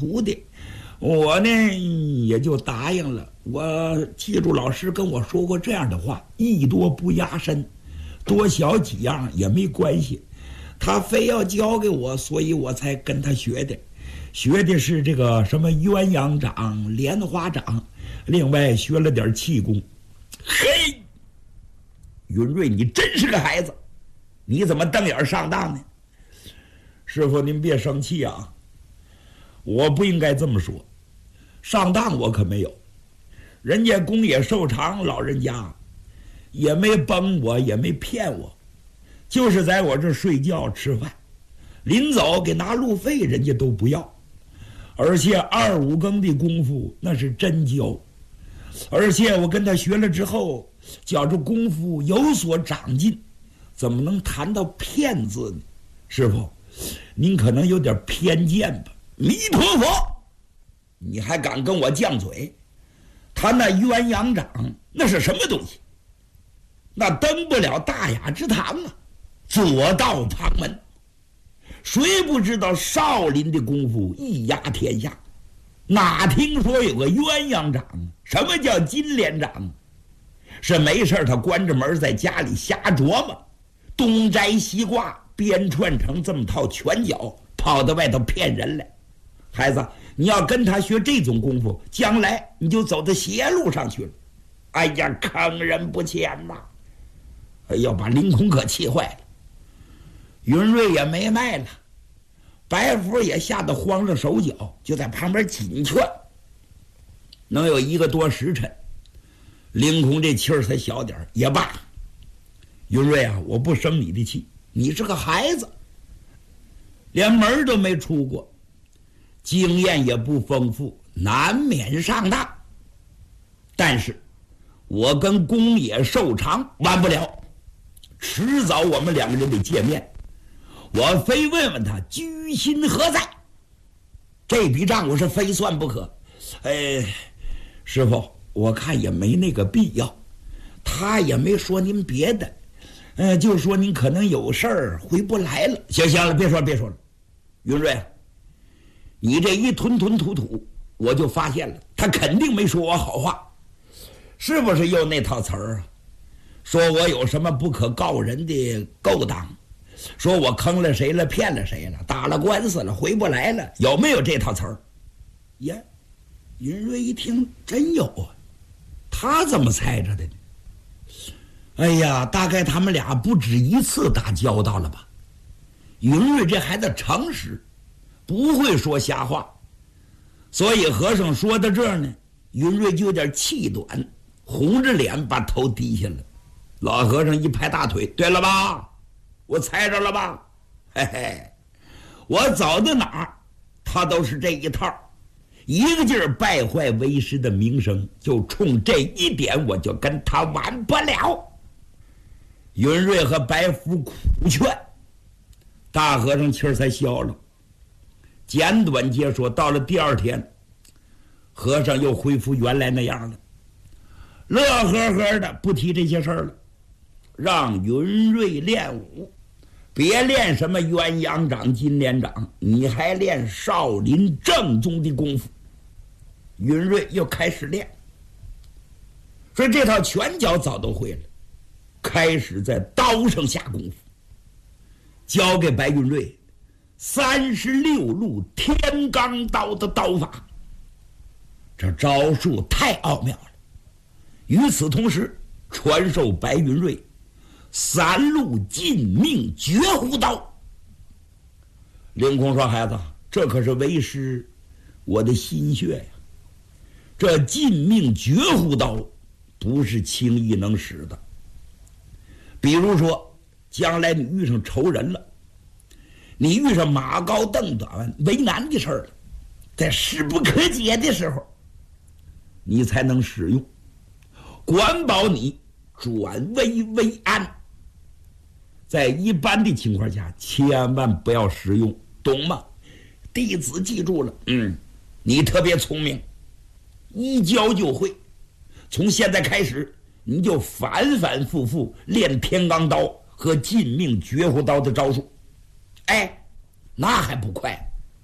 徒弟，我呢也就答应了。我记住老师跟我说过这样的话，艺多不压身，多学几样也没关系。他非要教给我，所以我才跟他学的。学的是这个什么鸳鸯掌、莲花掌，另外学了点气功。嘿，云瑞，你真是个孩子，你怎么瞪眼上当呢？师傅您别生气啊，我不应该这么说，上当我可没有。人家宫野寿长老人家也没崩我，也没骗我，就是在我这睡觉吃饭，临走给拿路费人家都不要。而且2、5更的功夫那是真教，而且我跟他学了之后，觉着功夫有所长进，怎么能谈到骗字呢？师傅，您可能有点偏见吧。弥陀佛，你还敢跟我犟嘴？他那鸳鸯掌那是什么东西？那登不了大雅之堂啊，左道旁门。谁不知道少林的功夫一压天下？哪听说有个鸳鸯掌？什么叫金莲掌？是没事他关着门在家里瞎琢磨，东摘西挂，编串成这么套拳脚，跑到外头骗人来。孩子，你要跟他学这种功夫，将来你就走到邪路上去了。哎呀，坑人不浅呐！哎呀，把凌空可气坏了。云瑞也没卖了，白福也吓得慌了手脚，就在旁边紧劝。能有1个多时辰，凌空这气儿才小点也罢。云瑞啊，我不生你的气，你是个孩子，连门都没出过，经验也不丰富，难免上当。但是我跟宫野寿长完不了，迟早我们2个人得见面。我非问问他居心何在，这笔账我是非算不可。师傅，我看也没那个必要，他也没说您别的，就说您可能有事儿回不来了。行了，别说了。云瑞，你这一吞吞吐吐，我就发现了，他肯定没说我好话，是不是又那套词儿啊？说我有什么不可告人的勾当，说我坑了谁了，骗了谁了，打了官司了，回不来了，有没有这套词儿？呀，云瑞一听，真有啊，他怎么猜着的呢？哎呀，大概他们俩不止一次打交道了吧？云瑞这孩子诚实，不会说瞎话，所以和尚说到这儿呢，云瑞就有点气短，红着脸把头低下了。老和尚一拍大腿，对了吧？我猜着了吧？嘿嘿，我走到哪儿，他都是这一套，一个劲儿败坏为师的名声，就冲这一点，我就跟他完不了。云瑞和白福苦劝，大和尚气儿才消了。简短接说，到了第2天，和尚又恢复原来那样了，乐呵呵的，不提这些事儿了，让云瑞练武，别练什么鸳鸯掌、金莲掌，你还练少林正宗的功夫。云瑞又开始练，所以这套拳脚早都会了，开始在刀上下功夫，教给白云瑞36路天罡刀的刀法，这招数太奥妙了。与此同时，传授白云瑞3路尽命绝户刀。凌空说，孩子，这可是为师我的心血呀，这尽命绝户刀不是轻易能使的。比如说将来你遇上仇人了，你遇上马高凳短为难的事儿了，在势不可解的时候，你才能使用，管保你转危为安。在一般的情况下千万不要使用，懂吗？弟子记住了。你特别聪明，一教就会。从现在开始，你就反反复复练天罡刀和尽命绝户刀的招数。哎，那还不快？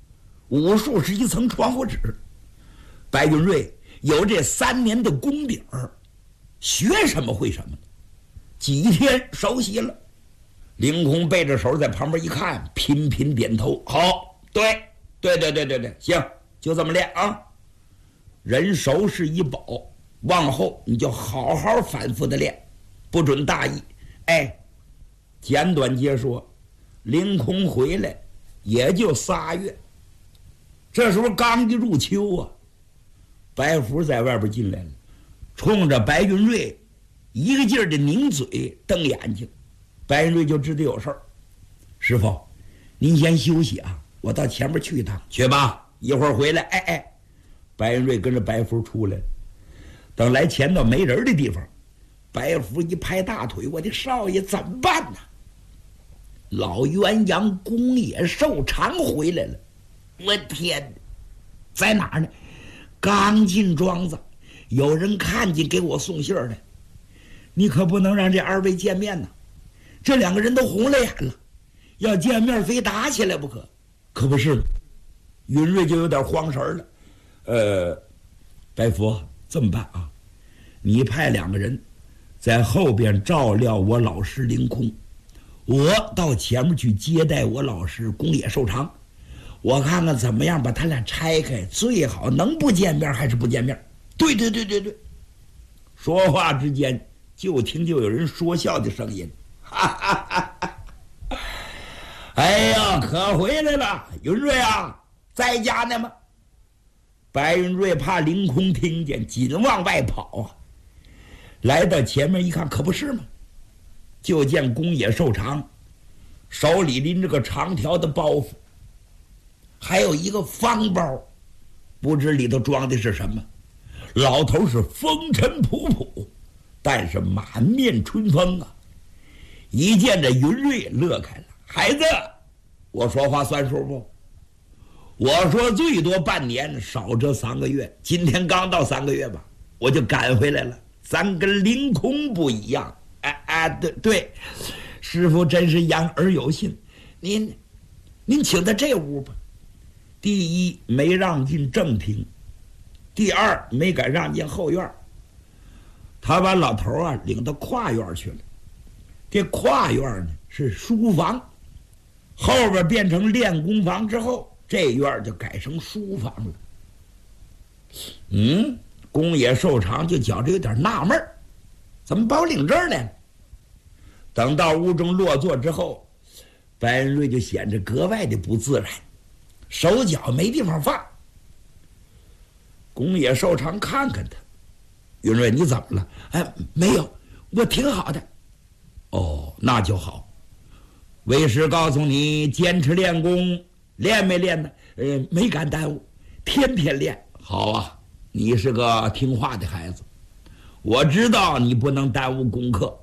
武术是一层窗户纸。白云瑞有这3年的功底儿，学什么会什么，几天熟悉了。凌空背着手在旁边一看，频频点头。好，对，行，就这么练啊。人熟是一宝，往后你就好好反复的练，不准大意。哎，简短截说，凌空回来也就3月，这时候刚一入秋啊。白福在外边进来了，冲着白云瑞一个劲儿的拧嘴瞪眼睛。白云瑞就知道有事儿。师傅，您先休息啊，我到前面去一趟。去吧，一会儿回来。白云瑞跟着白福出来，等来前到没人的地方，白福一拍大腿：“我的少爷怎么办呢？老鸳鸯公野寿长回来了！我天，在哪儿呢？刚进庄子，有人看见给我送信儿来。你可不能让这2位见面呐！这2个人都红了眼了，要见面非打起来不可。可不是吗？”云瑞就有点慌神了。白福，这么办啊？你派2个人在后边照料我老师凌空，我到前面去接待我老师宫野寿长。我看看怎么样把他俩拆开，最好能不见面还是不见面。对。说话之间，就听有人说笑的声音：“哈哈哈！哎呀，可回来了，云瑞啊，在家呢吗？”白云瑞怕凌空听见，紧往外跑啊。来到前面一看，可不是吗？就见宫野寿长手里拎着个长条的包袱，还有一个方包，不知里头装的是什么。老头是风尘仆仆，但是满面春风啊。一见这云瑞乐开了：“孩子，我说话算数不？我说最多半年，少则3个月。今天刚到3个月吧，我就赶回来了。咱跟凌空不一样。对，师傅真是言而有信。您请到这屋吧。第一，没让进正厅；第二，没敢让进后院。他把老头啊领到跨院去了。这跨院呢是书房，后边变成练功房之后，这院就改成书房了。宫野寿长就觉着有点纳闷，怎么把我领这儿来了？等到屋中落座之后，白云瑞就显得格外的不自然，手脚没地方放。宫野寿长看看他：“云瑞，你怎么了？”“没有，我挺好的。”“哦，那就好。为师告诉你，坚持练功，练没练呢？”“没敢耽误，天天练。”“好啊，你是个听话的孩子，我知道你不能耽误功课。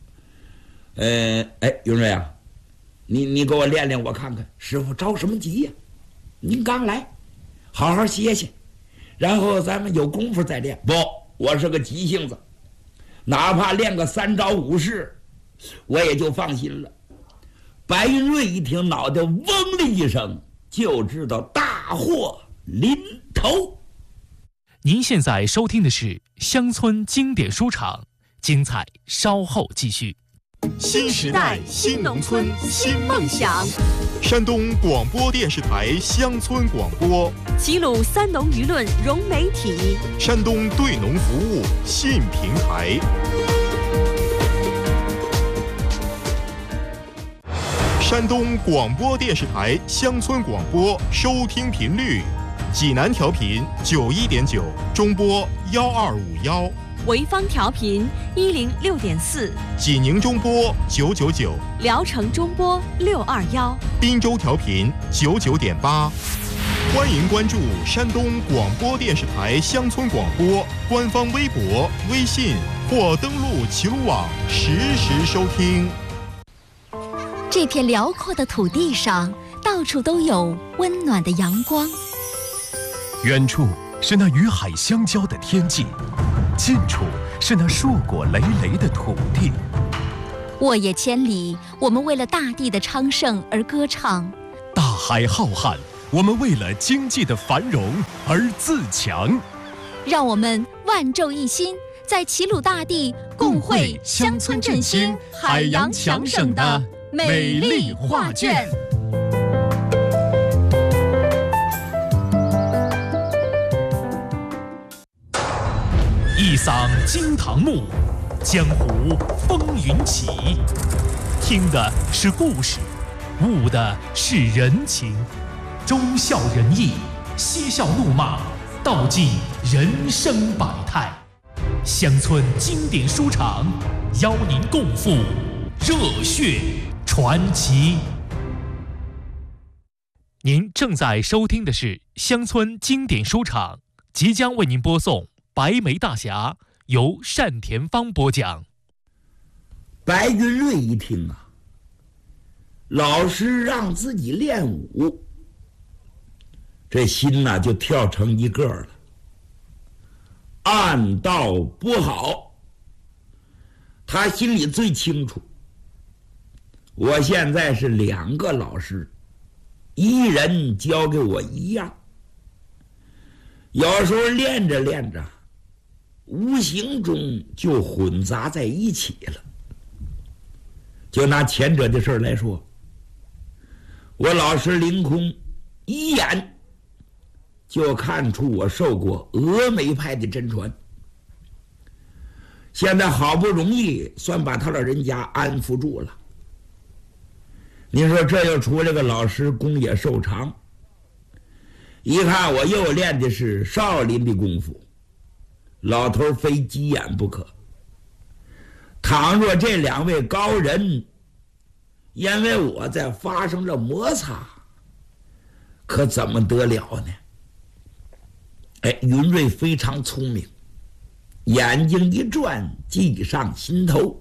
云瑞啊，你给我练练我看看。”“师傅着什么急呀？您刚来，好好歇歇，然后咱们有功夫再练。”“不，我是个急性子，哪怕练个3招5式，我也就放心了。”白云瑞一听，脑袋嗡的一声，就知道大祸临头。 您现在收听的是乡村经典书场，精彩稍后继续。 新时代新农村新梦想，山东广播电视台乡村广播， 齐鲁三农舆论融媒体， 山东对农服务信平台。山东广播电视台乡村广播收听频率：济南调频91.9，中波1251； 潍坊调频106.4， 济宁中波999， 聊城中波621， 滨州调频99.8。欢迎关注山东广播电视台乡村广播官方微博、微信或登录齐鲁网实时收听。 这片辽阔的土地上，到处都有温暖的阳光。 远处是那与海相交的天际，近处是那硕果累累的土地。 沃野千里，我们为了大地的昌盛而歌唱。 大海浩瀚， 我们为了经济的繁荣而自强。 让我们万众一心，在齐鲁大地共绘乡村振兴、海洋强省的美丽画卷。 一嗓惊堂木，江湖风云起。听的是故事，悟的是人情，忠孝仁义，嬉笑怒骂，道尽人生百态。乡村经典书场邀您共赴热血传奇。您正在收听的是乡村经典书场，即将为您播送白眉大侠，由单田芳播讲。 白云瑞一听啊，老师让自己练武，这心呐就跳成一个了。暗道不好，他心里最清楚。我现在是2个老师，一人教给我一样，有时候练着练着，无形中就混杂在一起了。就拿前者的事来说，我老师凌空一眼就看出我受过峨眉派的真传，现在好不容易算把他老人家安抚住了。你说这又出来个老师功也寿长，一看我又练的是少林的功夫，老头非急眼不可。倘若这2位高人因为我在发生了摩擦，可怎么得了呢？云瑞非常聪明，眼睛一转，计上心头。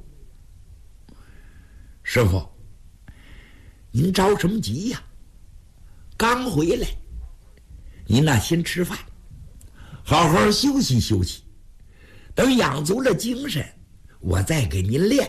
师傅，您着什么急呀？刚回来，您那先吃饭，好好休息休息，等养足了精神，我再给您练。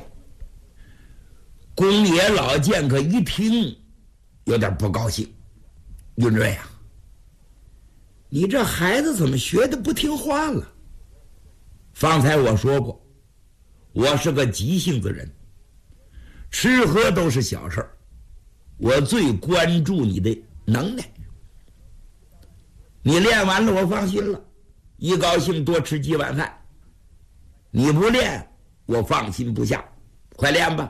公爷老剑客一听，有点不高兴。云瑞啊，你这孩子怎么学的不听话了？方才我说过，我是个急性子人，吃喝都是小事儿，我最关注你的能耐。你练完了我放心了，一高兴多吃几碗饭。你不练我放心不下，快练吧。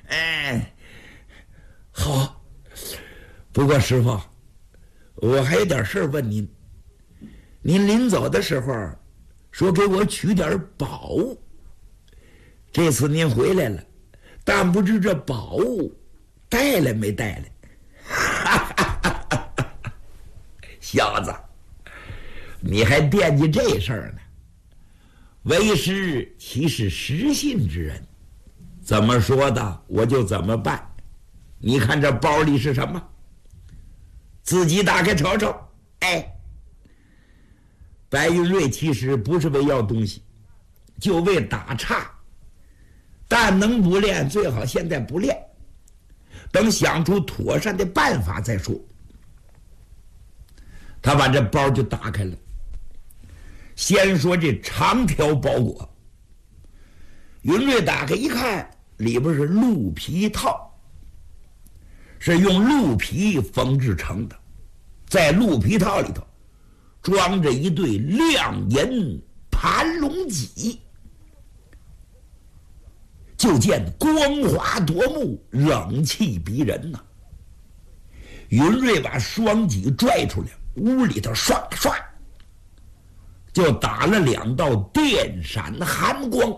好。不过师傅，我还有点事问您。您临走的时候说给我取点宝物，这次您回来了，但不知这宝物带来没带来？小子，你还惦记这事儿呢？为师岂是实信之人，怎么说的我就怎么办。你看这包里是什么？自己打开瞅瞅。白云瑞其实不是为要东西，就为打岔，但能不练最好现在不练，等想出妥善的办法再说。他把这包就打开了，先说这长条包裹。云瑞打开一看，里边是鹿皮套，是用鹿皮缝制成的，在鹿皮套里头装着一对亮银盘龙戟，就见光华夺目，冷气逼人呐。云瑞把双戟拽出来，屋里头刷刷就打了2道电闪寒光，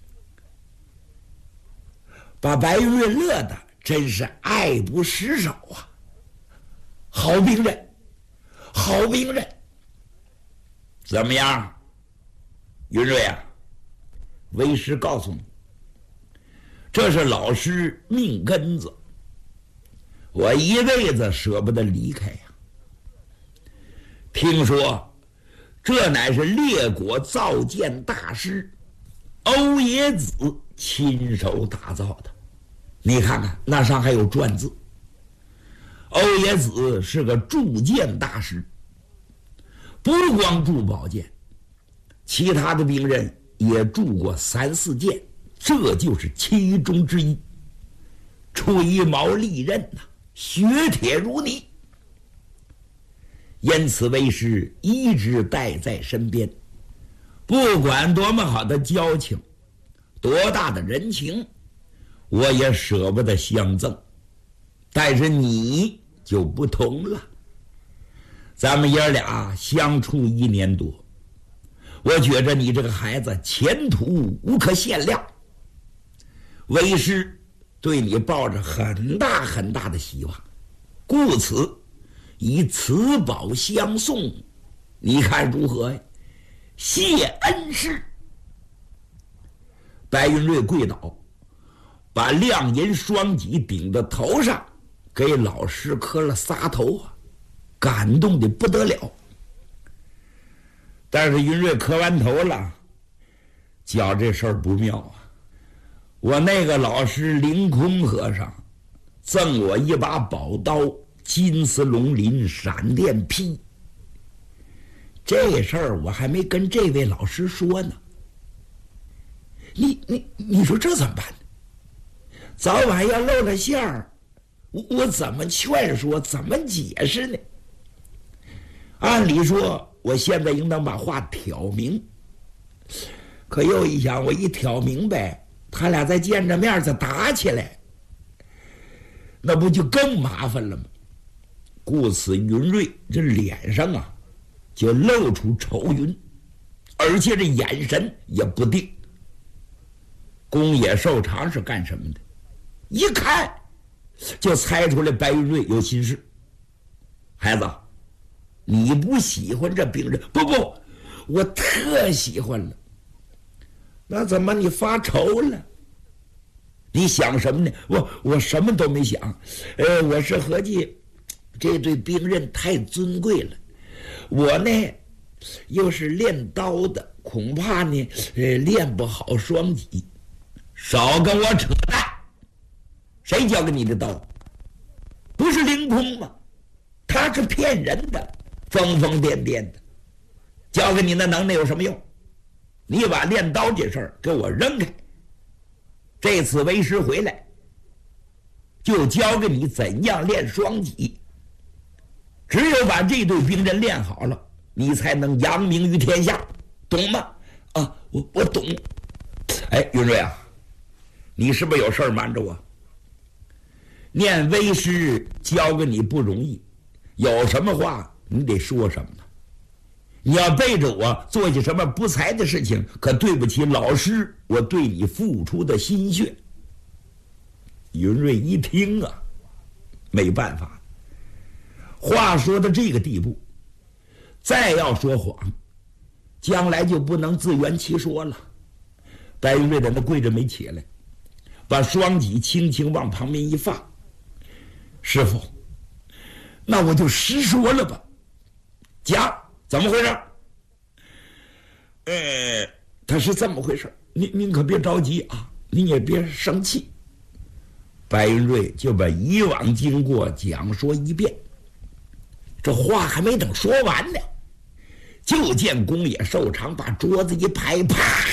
把白云瑞乐得真是爱不释手啊！好兵刃，好兵刃！怎么样，云瑞啊？为师告诉你，这是老师命根子，我一辈子舍不得离开呀。听说这乃是列国造剑大师欧冶子亲手打造的，你看看那上还有篆字。 欧冶子是个铸剑大师，不光铸宝剑，其他的兵人也铸过3、4件，这就是其中之一。吹毛利刃呐，雪铁如泥。因此为师一直带在身边，不管多么好的交情，多大的人情，我也舍不得相赠。但是你就不同了，咱们爷俩相处1年多，我觉着你这个孩子前途无可限量，为师对你抱着很大很大的希望，故此以此宝相送，你看如何呀？谢恩师。白云瑞跪倒，把亮银双戟顶到头上，给老师磕了仨头啊，感动的不得了。但是云瑞磕完头了，觉这事儿不妙啊！我那个老师凌空和尚赠我一把宝刀，金丝龙鳞闪电劈。这事儿我还没跟这位老师说呢。你说这怎么办呢？早晚要露了馅儿，我怎么劝说，怎么解释呢？按理说我现在应当把话挑明，可又一想，我一挑明白，他俩再见着面再打起来，那不就更麻烦了吗？故此云瑞这脸上啊就露出愁云，而且这眼神也不定。宫野寿长是干什么的？一看就猜出来白云瑞有心事。孩子，你不喜欢这病人？不，我特喜欢了。那怎么你发愁了？你想什么呢？我什么都没想。我是合计这对兵刃太尊贵了，我呢又是练刀的，恐怕呢练不好双戟。少跟我扯淡！谁教给你的刀？不是凌空吗？他是骗人的，疯疯癫癫的。教给你那能耐有什么用？你把练刀这事儿给我扔开。这次为师回来，就教给你怎样练双戟。只有把这对兵刃练好了，你才能扬名于天下，懂吗？啊，我懂。哎，云瑞啊，你是不是有事儿瞒着我？念为师教给你不容易，有什么话你得说什么呢？你要背着我做些什么不才的事情，可对不起老师我对你付出的心血。云瑞一听啊，没办法，话说到这个地步，再要说谎，将来就不能自圆其说了。白云瑞在那跪着没起来，把双戟轻轻往旁边一放。师傅，那我就实说了吧。讲怎么回事？他是这么回事，您可别着急啊，您也别生气。白云瑞就把以往经过讲说一遍。这话还没等说完呢，就见宫野寿长把桌子一拍，啪！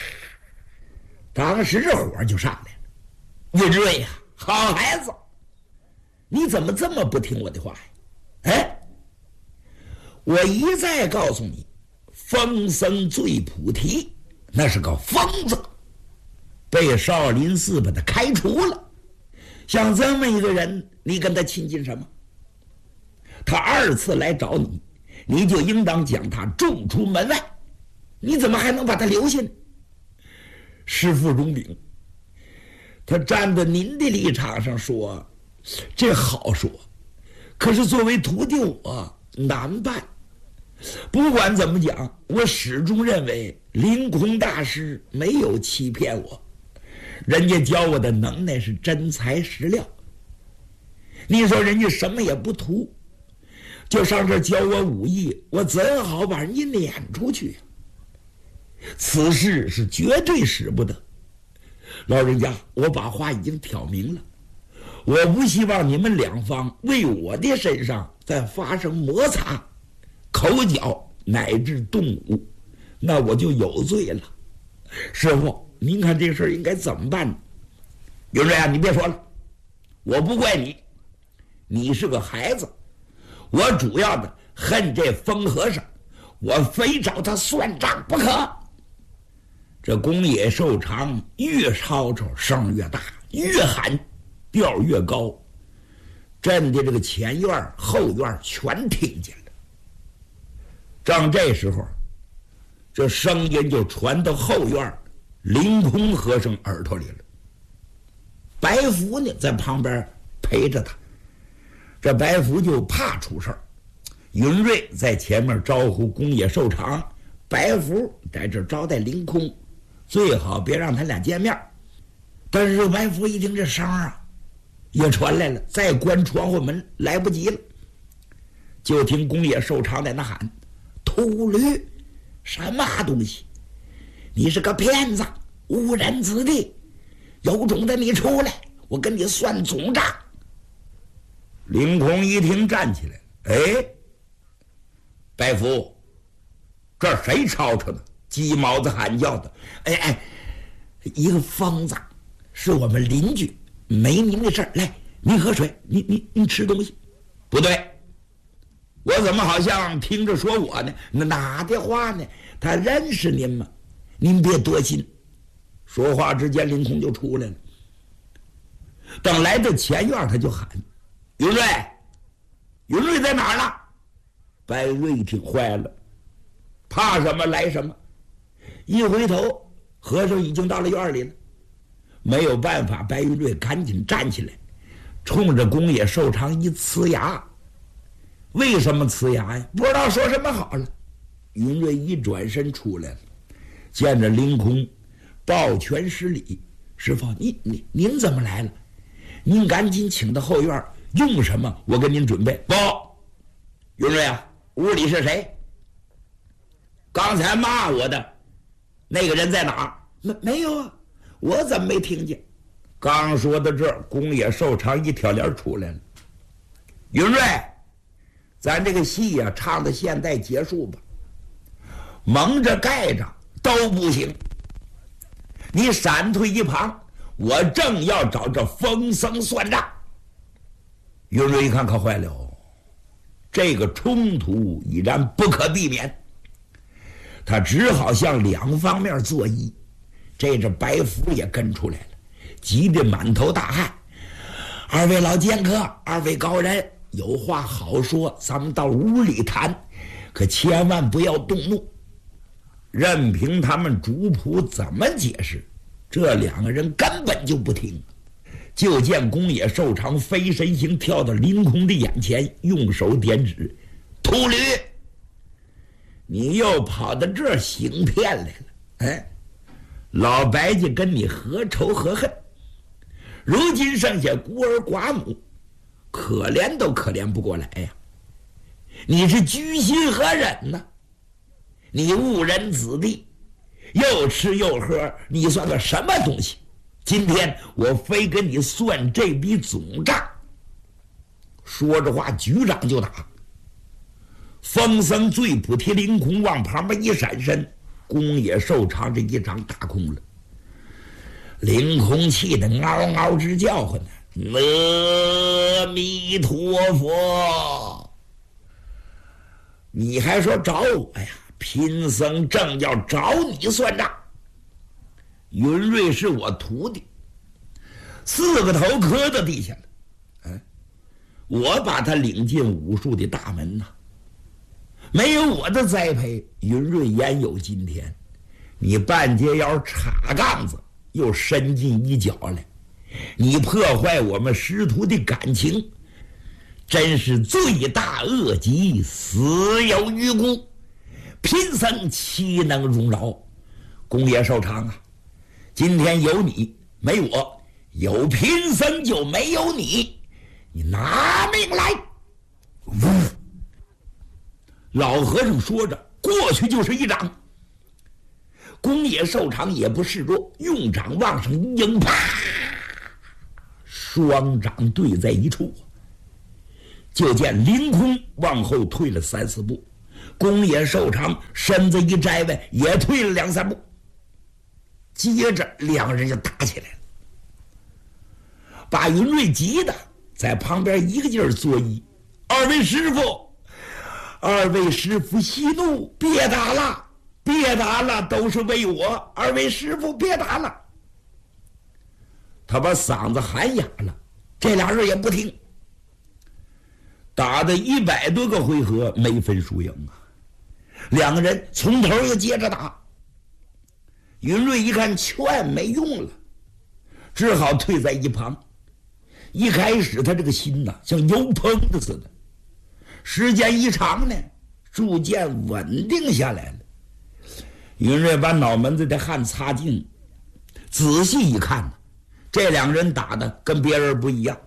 当时这火就上来了。云瑞呀，好孩子，你怎么这么不听我的话呀？哎，我一再告诉你，风僧醉菩提那是个疯子，被少林寺把他开除了。像这么一个人，你跟他亲近什么？他2次来找你，你就应当将他逐出门外，你怎么还能把他留下呢？师父容禀，他站在您的立场上说，这好说，可是作为徒弟我难办。不管怎么讲，我始终认为凌空大师没有欺骗我，人家教我的能耐是真材实料。你说人家什么也不图，就上这教我武艺，我怎好把人家撵出去呀？此事是绝对使不得。老人家，我把话已经挑明了， 我不希望你们两方为我的身上再发生摩擦、口角乃至动武，那我就有罪了。师傅，您看这事儿应该怎么办呢？云瑞啊，你别说了，我不怪你，你是个孩子，我主要的恨这疯和尚，我非找他算账不可。这公野寿长越吵吵声越大，越喊调越高，震的这个前院后院全听见了。正这时候，这声音就传到后院凌空和尚耳朵里了。白福呢在旁边陪着他，这白福就怕出事儿。云瑞在前面招呼公野寿长，白福在这招待凌空，最好别让他俩见面。但是白福一听这声啊也传来了，再关窗户门来不及了，就听公野寿长在那喊：秃驴，什么东西？你是个骗子，误人子弟，有种的你出来，我跟你算总账。凌空一听站起来，哎，白福，这谁吵吵呢？鸡毛子喊叫的。哎，一个疯子，是我们邻居，没您的事儿。来，您喝水，您吃东西。不对，我怎么好像听着说我呢？哪的话呢？他认识您吗？您别多心。说话之间，凌空就出来了。等来到前院，他就喊：云瑞，云瑞在哪儿呢？白瑞一听坏了，怕什么来什么。一回头，和尚已经到了院里了。没有办法，白云瑞赶紧站起来，冲着公野寿长一呲牙。为什么呲牙呀？不知道说什么好了。云瑞一转身出来了，见着凌空，抱拳施礼：师傅，您怎么来了？您赶紧请到后院，用什么我给您准备。不，云瑞啊，屋里是谁？刚才骂我的那个人在哪儿？没有啊，我怎么没听见？刚说到这儿，公野寿长一挑帘出来了。云瑞，咱这个戏呀，唱到现在结束吧。蒙着盖着都不行，你闪退一旁，我正要找这疯僧算账。云瑞一看可坏了，这个冲突已然不可避免，他只好向两方面作揖。这白福也跟出来了，急得满头大汗：二位老剑客，二位高人，有话好说，咱们到屋里谈，可千万不要动怒。任凭他们主仆怎么解释，这两个人根本就不听。就见公野寿长飞身形跳到凌空的眼前，用手点指：秃驴，你又跑到这儿行骗来了。哎，老白家跟你何仇何恨？如今剩下孤儿寡母，可怜都可怜不过来呀！你是居心何忍呢？你误人子弟，又吃又喝，你算个什么东西？今天我非跟你算这笔总账。说着话，局长就打。疯僧醉菩提凌空往旁边一闪身，公野寿长这一掌打空了。凌空气得嗷嗷直叫唤呢：阿弥陀佛！你还说找我呀？贫僧正要找你算账。云瑞是我徒弟，4个头磕到地下了。我把他领进武术的大门呐，没有我的栽培，云瑞焉有今天？你半截腰插杠子，又伸进一脚来，你破坏我们师徒的感情，真是罪大恶极，死有余辜。贫僧岂能容饶？公野寿长啊，今天有你没我，有贫僧就没有你，你拿命来！老和尚说着，过去就是一掌。公野寿长也不示弱，用掌往上一迎，啪！ 双掌对在一处，就见凌空往后退了3、4步，宫野寿长身子一摘外，也退了2、3步。接着两人就打起来了，把云瑞急的在旁边一个劲儿作揖：“二位师傅息怒，别打了，别打了，都是为我，二位师傅别打了。”他把嗓子喊哑了，这俩人也不听。打的100多个回合没分输赢啊，两个人从头又接着打。云瑞一看劝没用了，只好退在一旁。一开始他这个心呐像油烹的似的，时间一长呢，逐渐稳定下来了。云瑞把脑门子的汗擦净，仔细一看呢，这两人打的跟别人不一样。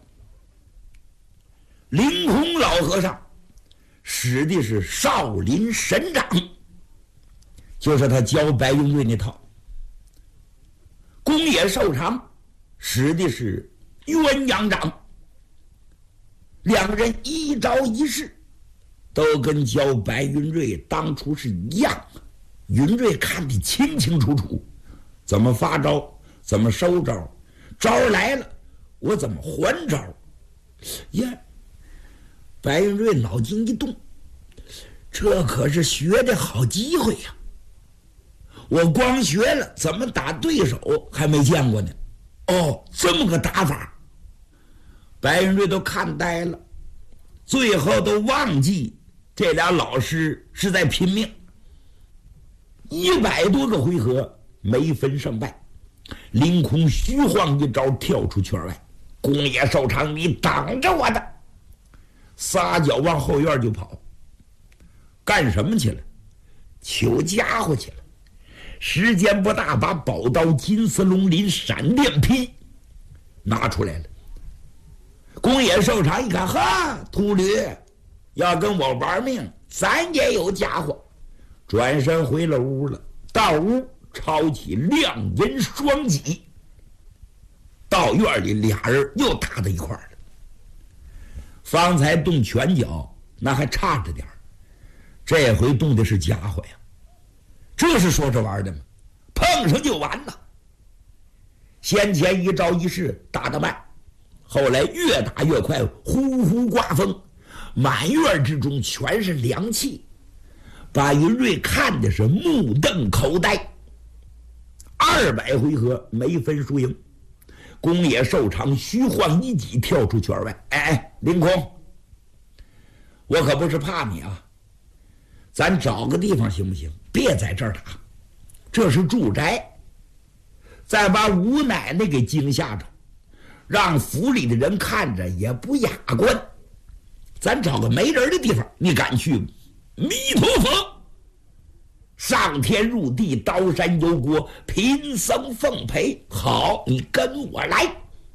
凌空老和尚使的是少林神掌，就是他教白云瑞那套。宫野寿长使的是鸳鸯掌，两个人一招一式都跟教白云瑞当初是一样。云瑞看得清清楚楚，怎么发招，怎么收招，招来了我怎么还招呀。白云瑞脑筋一动，这可是学的好机会呀！我光学了怎么打对手还没见过呢。哦，这么个打法，白云瑞都看呆了，最后都忘记这俩老师是在拼命。100多个回合没分胜败，凌空虚晃一招跳出圈外，宫野寿长，你挡着我的，撒脚往后院就跑。干什么去了？求家伙去了。时间不大，把宝刀金丝龙鳞闪电劈拿出来了。宫野寿长一看，哈，秃驴要跟我玩命，咱也有家伙。转身回了屋了，到屋抄起亮银双戟，到院里俩人又打到一块儿了。方才动拳脚那还差着点儿，这回动的是家伙呀，这是说着玩的吗？碰上就完了。先前一招一式打得慢，后来越打越快，呼呼刮风，满院之中全是凉气，把云瑞看的是目瞪口呆。200回合没分输赢，宫野寿长虚晃一戟跳出圈外。哎，凌空，我可不是怕你啊，咱找个地方行不行？别在这儿打，这是住宅，再把吴奶奶给惊吓着，让府里的人看着也不雅观。咱找个没人的地方，你敢去吗？弥陀佛！上天入地，刀山油锅，贫僧奉陪。好，你跟我来。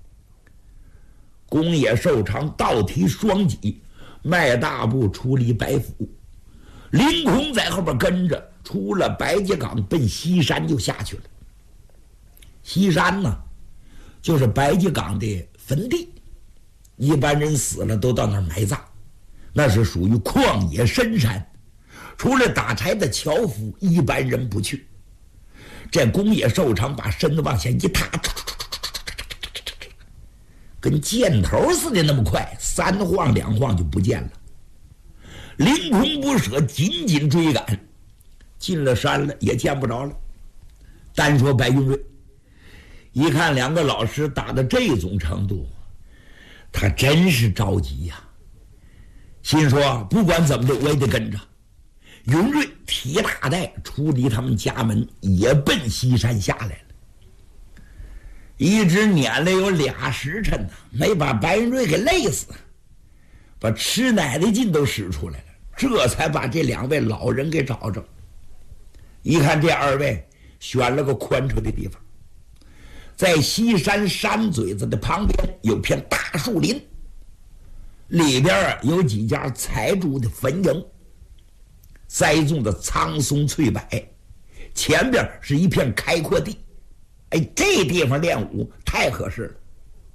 宫野寿长倒提双戟，迈大步出离白府。凌空在后边跟着，出了白秸岗，奔西山就下去了。西山呢，就是白秸岗的坟地，一般人死了都到那儿埋葬，那是属于旷野深山，除了打柴的樵夫，一般人不去。这宫野寿长把身子往下一踏，跟箭头似的那么快，3晃2晃就不见了。凌空不舍，紧紧追赶，进了山了也见不着了。单说白云瑞，一看两个老师打到这种程度，他真是着急呀，心说不管怎么的我也得跟着。云瑞提大袋出离他们家门，也奔西山下来了。一直撵了有2时辰呢，没把白云瑞给累死，把吃奶的劲都使出来了，这才把这2位老人给找着。一看这2位选了个宽敞的地方，在西山山嘴子的旁边有片大树林，里边有几家财主的坟茔，栽种的苍松翠柏，前边是一片开阔地。哎，这地方练武太合适了。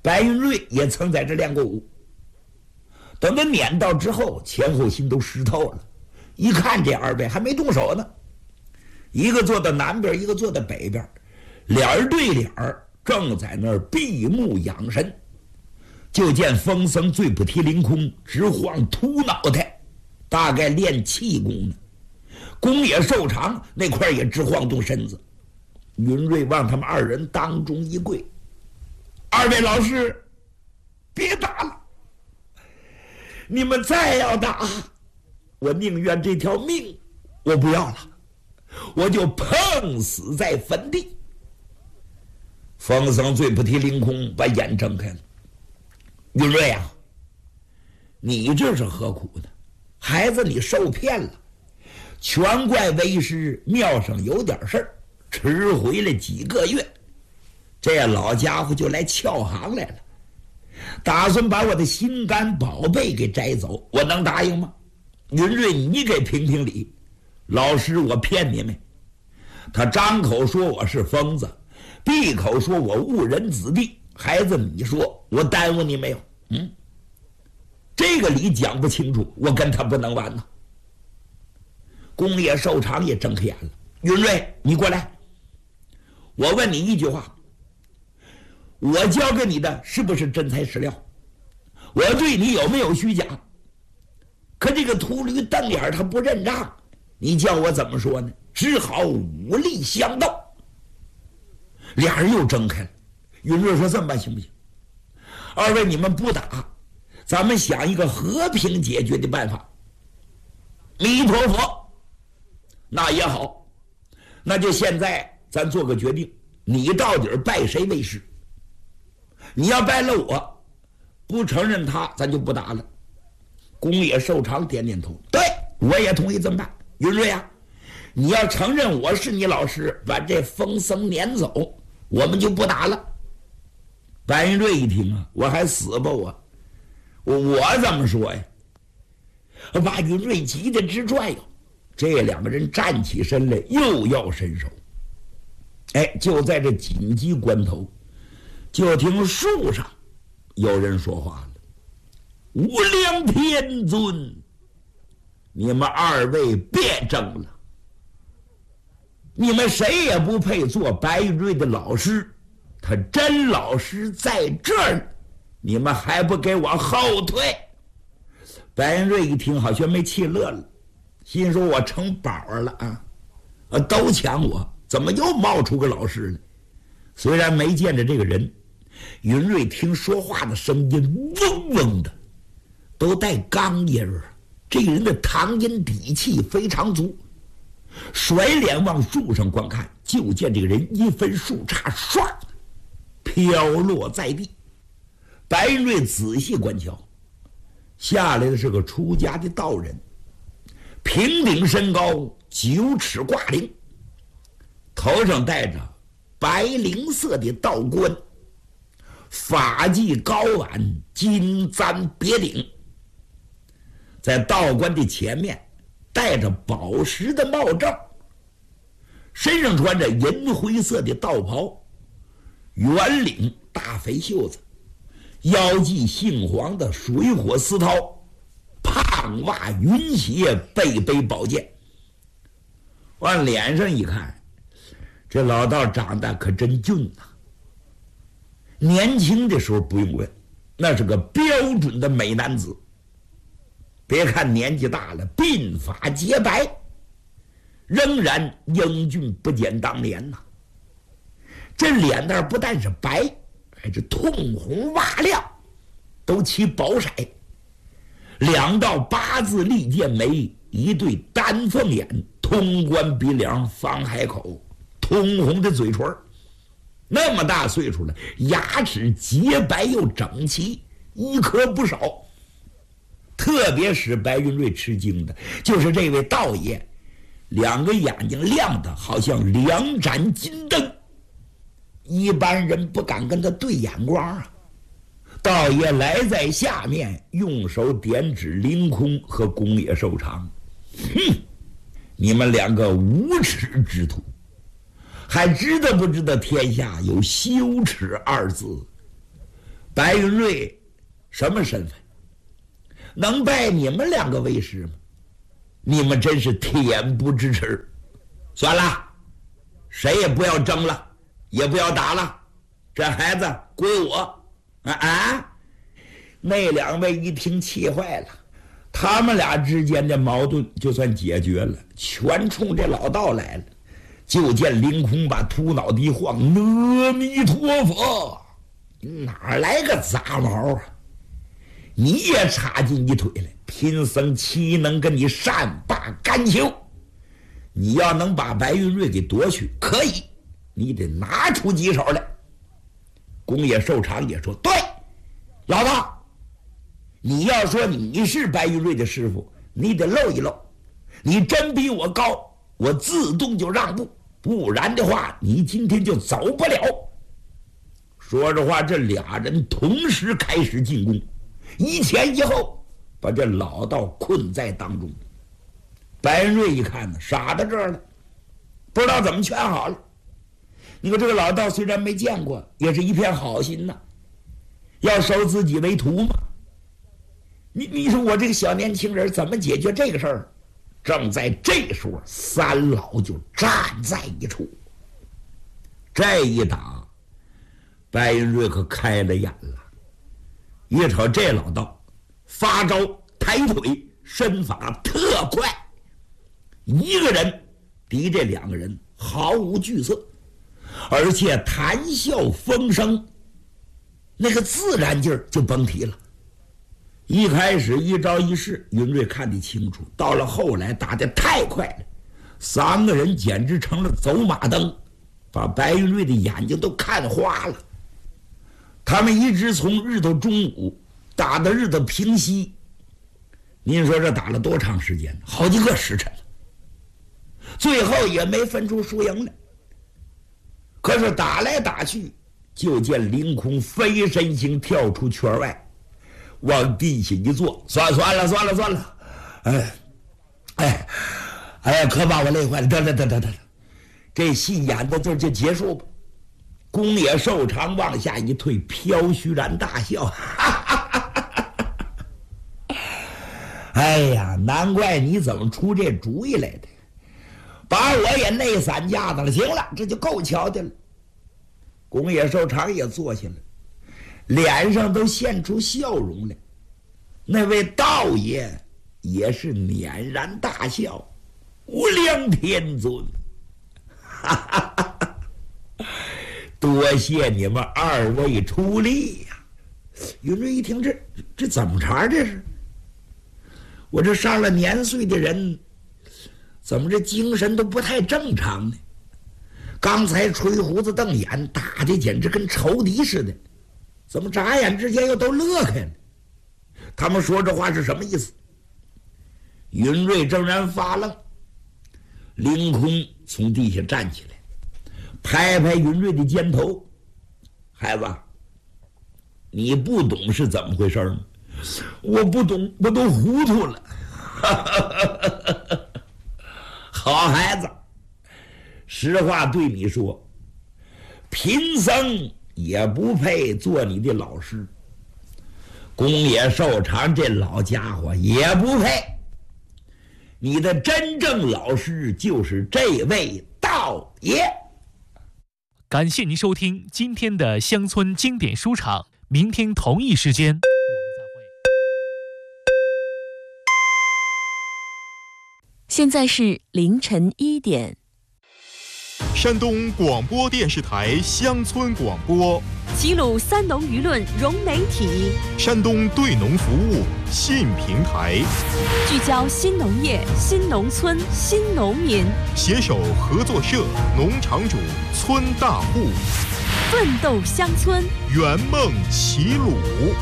白云瑞也曾在这练过武。等他撵到之后，前后心都湿透了。一看这二位还没动手呢，一个坐到南边，一个坐到北边，脸儿对脸儿，正在那儿闭目养神。就见风僧最不提凌空，直晃秃脑袋，大概练气功呢。宫野寿长那块也直晃动身子。云瑞往他们二人当中一跪：“二位老师，别打了！你们再要打，我宁愿这条命我不要了，我就碰死在坟地。”风僧最不提凌空把眼睁开了：“云瑞啊，你这是何苦呢？孩子，你受骗了，全怪为师庙上有点事儿，迟回了几个月，这老家伙就来撬行来了，打算把我的心肝宝贝给摘走，我能答应吗？云瑞，你给评评理，老师我骗你没？他张口说我是疯子，闭口说我误人子弟，孩子你说我耽误你没有？这个理讲不清楚，我跟他不能玩呢。宫野寿长也睁开眼了：“云瑞，你过来，我问你一句话，我教给你的是不是真材实料？我对你有没有虚假？可这个秃驴瞪眼他不认账，你叫我怎么说呢？只好武力相斗。”俩人又睁开了。云瑞说：“这么办行不行？二位你们不打，咱们想一个和平解决的办法。”弥陀佛，那也好，那就现在咱做个决定，你到底拜谁为师？你要拜了我，不承认他，咱就不打了。宫野寿长点点头：“对，我也同意这么办。云瑞啊，你要承认我是你老师，把这风僧撵走，我们就不打了。”白云瑞一听啊，我还死吧我怎么说呀？把云瑞急得直转悠。这两个人站起身来，又要伸手。就在这紧急关头，就听树上有人说话了：“无量天尊，你们二位别争了，你们谁也不配做白云瑞的老师，他真老师在这儿，你们还不给我后退？”白云瑞一听，好像没气乐了，心说：“我成宝了啊！都抢我，怎么又冒出个老师来？”虽然没见着这个人，云瑞听说话的声音嗡嗡的，都带刚音儿，这个人的唐音底气非常足。甩脸往树上观看，就见这个人一分树杈唰飘落在地。白云瑞仔细观瞧，下来的是个出家的道人，平顶身高9尺挂领，头上戴着白绫色的道冠，发髻高挽，金簪别顶，在道冠的前面戴着宝石的帽罩，身上穿着银灰色的道袍，圆领大肥袖子，腰系杏黄的水火丝绦，胖袜云鞋，背背宝剑。往脸上一看，这老道长得可真俊呐！年轻的时候不用问，那是个标准的美男子。别看年纪大了，鬓发洁白，仍然英俊不减当年呐。这脸蛋不但是白，还是通红瓦亮，都起宝色。2道8字利剑眉，一对丹凤眼，通关鼻梁，方海口，通红的嘴唇。那么大岁数了，牙齿洁白又整齐，一颗不少。特别使白云瑞吃惊的就是这位道爷，2个眼睛亮得好像2盏金灯，一般人不敢跟他对眼光啊。道爷来在下面，用手点指凌空和宫野寿长：“你们2个无耻之徒，还知道不知道天下有羞耻2字？ 白云瑞什么身份？能拜你们2个为师吗？你们真是恬不知耻！算了，谁也不要争了，也不要打了，这孩子归我。那2位一听气坏了，他们俩之间的矛盾就算解决了，全冲这老道来了。就见凌空把秃脑袋一晃，阿弥陀佛，哪来个杂毛啊？你也插进一腿来，贫僧岂能跟你善罢甘休？你要能把白云瑞给夺去，可以，你得拿出几手来。宫野寿长也说：“对，老大，你要说你是白云瑞的师傅，你得露一露。你真比我高，我自动就让步，不然的话，你今天就走不了。”说着话，这俩人同时开始进攻，一前一后，把这老道困在当中。白云瑞一看呢，傻在这儿了，不知道怎么劝好了。你说这个老道虽然没见过，也是一片好心呐，要收自己为徒嘛。你说我这个小年轻人怎么解决这个事儿？正在这时候，3老就站在一处。这一打，白云瑞可开了眼了。一瞅这老道，发招抬腿，身法特快，一个人敌这2个人毫无惧色，而且谈笑风生，那个自然劲儿就甭提了。一开始一招一式，云瑞看得清楚，到了后来打得太快了，3个人简直成了走马灯，把白云瑞的眼睛都看花了。他们一直从日头中午打到日头平西，您说这打了多长时间？好几个时辰了，最后也没分出输赢来。可是打来打去，就见凌空飞身形跳出圈外，往地下一坐，算了，哎呀，可把我累坏了，得，这戏演到这儿就结束吧。宫野寿长往下一退，飘虚然大笑，哎呀，难怪你怎么出这主意来的，把我也内散架子了。行了，这就够瞧的了。宫野寿长也坐下了，脸上都现出笑容来。那位道爷也是辇然大笑，无量天尊，多谢你们2位出力呀！云瑞一听，这怎么茬？这是我这上了年岁的人，怎么这精神都不太正常呢？刚才吹胡子瞪眼，打的简直跟仇敌似的，怎么眨眼之间又都乐开了？他们说这话是什么意思？云瑞正然发愣，凌空从地下站起来，拍拍云瑞的肩头：“孩子，你不懂是怎么回事吗？”“我不懂，我都糊涂了。”“好孩子，实话对你说，贫僧也不配做你的老师，宫野寿长这老家伙也不配。你的真正老师就是这位道爷。” 感谢您收听今天的乡村经典书场，明天同一时间我们再会。 现在是凌晨1点。 山东广播电视台乡村广播， 齐鲁3农舆论融媒体， 山东对农服务新平台， 聚焦新农业、新农村、新农民， 携手合作社、农场主、村大户， 奋斗乡村， 圆梦齐鲁。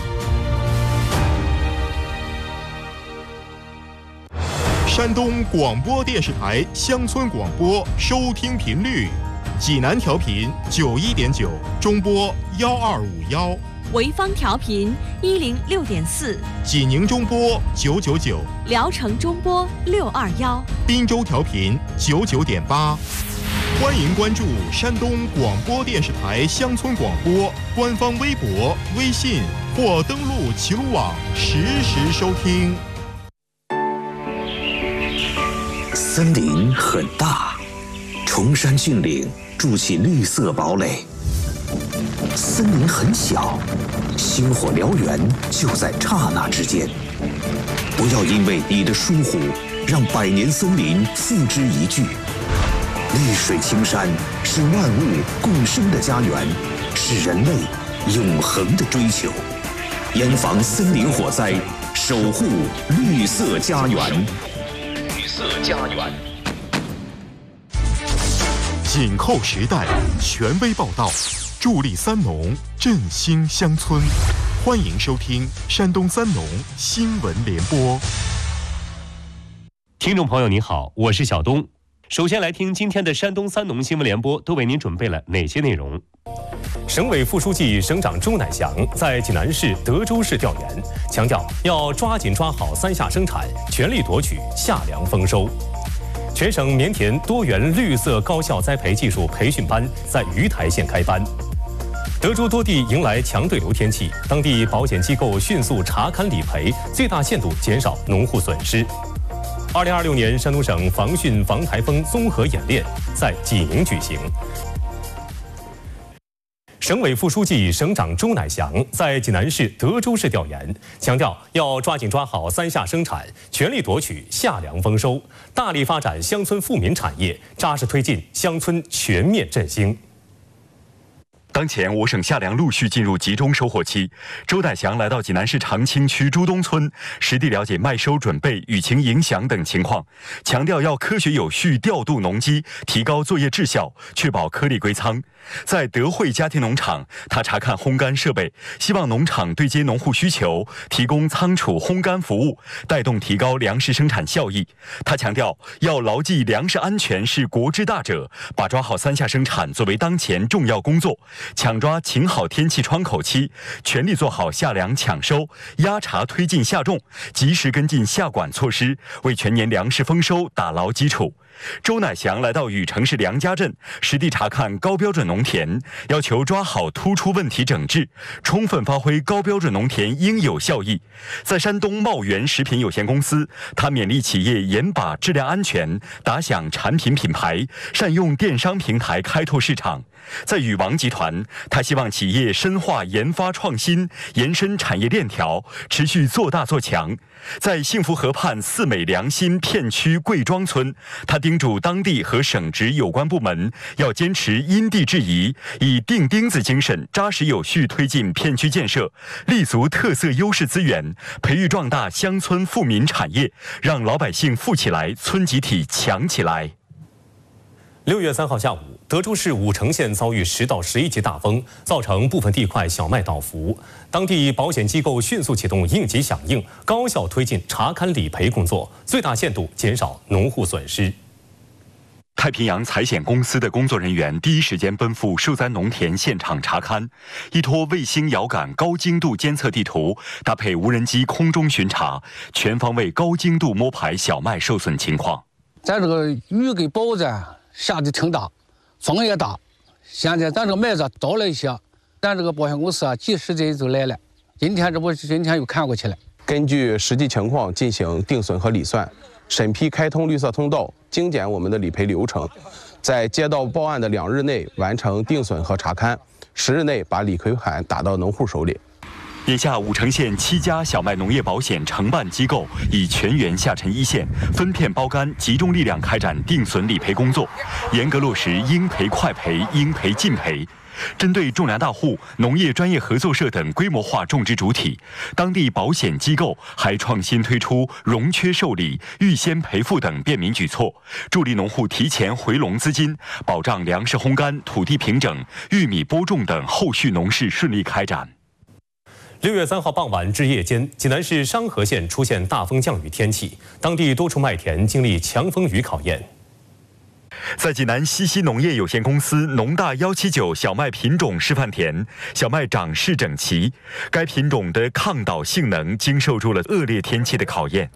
山东广播电视台乡村广播收听频率：济南调频91.9，中波12511； 潍坊调频106.4， 济宁中波999； 聊城中波621； 滨州调频99.8； 欢迎关注山东广播电视台乡村广播官方微博、微信或登录齐鲁网实时收听。 森林很大，崇山峻岭筑起绿色堡垒；森林很小，星火燎原就在刹那之间。不要因为你的疏忽，让百年森林付之一炬。绿水青山是万物共生的家园，是人类永恒的追求。严防森林火灾，守护绿色家园。绿色家园。 紧扣时代，权威报道，助力三农，振兴乡村。欢迎收听山东三农新闻联播。 听众朋友您好，我是小东。首先来听今天的山东三农新闻联播，都为您准备了哪些内容？ 省委副书记、省长周乃祥在济南市德州市调研，强调要抓紧抓好三下生产，全力夺取夏粮丰收。全省棉田多元绿色高效栽培技术培训班在鱼台县开班。德州多地迎来强对流天气，当地保险机构迅速查勘理赔，最大限度减少农户损失。2026年山东省防汛防台风综合演练在济宁举行。省委副书记、省长周乃祥在济南市德州市调研，强调要抓紧抓好三下生产，全力夺取夏粮丰收，大力发展乡村富民产业，扎实推进乡村全面振兴。 当前我省夏粮陆续进入集中收获期，周乃祥来到济南市长青区朱东村，实地了解麦收准备、雨情影响等情况，强调要科学有序调度农机，提高作业质效，确保颗粒归仓。在德惠家庭农场，他查看烘干设备，希望农场对接农户需求，提供仓储烘干服务，带动提高粮食生产效益。他强调要牢记粮食安全是国之大者，把抓好三下生产作为当前重要工作，抢抓晴好天气窗口期，全力做好夏粮抢收、压查推进夏种，及时跟进下管措施，为全年粮食丰收打牢基础。周乃祥来到禹城市梁家镇，实地查看高标准农田，要求抓好突出问题整治，充分发挥高标准农田应有效益。在山东茂源食品有限公司，他勉励企业严把质量安全，打响产品品牌，善用电商平台开拓市场。在禹王集团，他希望企业深化研发创新，延伸产业链条，持续做大做强。在幸福河畔四美良心片区贵庄村，他叮嘱当地和省直有关部门要坚持因地制宜，以钉钉子精神扎实有序推进片区建设，立足特色优势资源，培育壮大乡村富民产业，让老百姓富起来，村集体强起来。 6月3号下午，德州市武城县遭遇10到11级大风，造成部分地块小麦倒伏。当地保险机构迅速启动应急响应，高效推进查勘理赔工作，最大限度减少农户损失。 太平洋财险公司的工作人员第一时间奔赴受灾农田现场查勘，依托卫星遥感高精度监测地图，搭配无人机空中巡查，全方位高精度摸排小麦受损情况。 咱这个雨给雹子下的挺大，风也大，现在咱这个麦子倒了一些，咱这个保险公司及时的就来了，今天又看过去了。 根据实际情况进行定损和理算，审批开通绿色通道，精简我们的理赔流程，在接到报案的2日内完成定损和查勘，10日内把理赔款打到农户手里。 眼下，武城县7家小麦农业保险承办机构已全员下沉一线，分片包干，集中力量开展定损理赔工作，严格落实应赔快赔、应赔尽赔。针对种粮大户、农业专业合作社等规模化种植主体，当地保险机构还创新推出融缺受理、预先赔付等便民举措，助力农户提前回笼资金，保障粮食烘干、土地平整、玉米播种等后续农事顺利开展。 6月3号傍晚至夜间，济南市商河县出现大风降雨天气，当地多处麦田经历强风雨考验。 在济南西溪农业有限公司农大179小麦品种示范田，小麦长势整齐，该品种的抗倒性能经受住了恶劣天气的考验。